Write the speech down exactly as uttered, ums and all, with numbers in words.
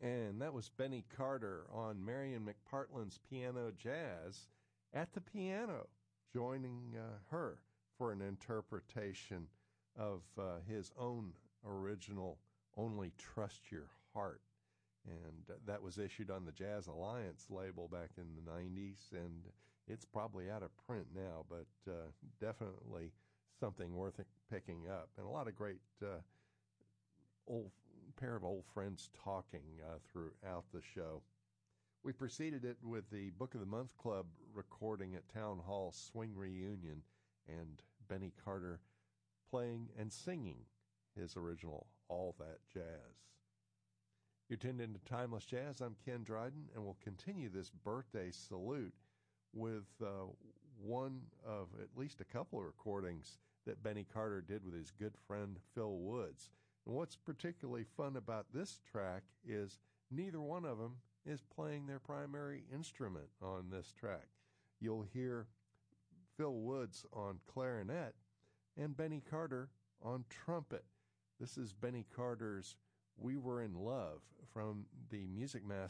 And that was Benny Carter on Marion McPartland's Piano Jazz at the piano, joining uh, her for an interpretation of uh, his own original Only Trust Your Heart. And uh, that was issued on the Jazz Alliance label back in the nineties, and it's probably out of print now, but uh, definitely something worth picking up. And a lot of great uh, old pair of old friends talking uh, throughout the show. We preceded it with the Book of the Month Club recording at Town Hall Swing Reunion, and Benny Carter playing and singing his original All That Jazz. You're tuned into Timeless Jazz. I'm Ken Dryden, and we'll continue this birthday salute with uh, one of at least a couple of recordings that Benny Carter did with his good friend Phil Woods. And what's particularly fun about this track is neither one of them is playing their primary instrument on this track. You'll hear Phil Woods on clarinet and Benny Carter on trumpet. This is Benny Carter's We Were in Love from the Music Master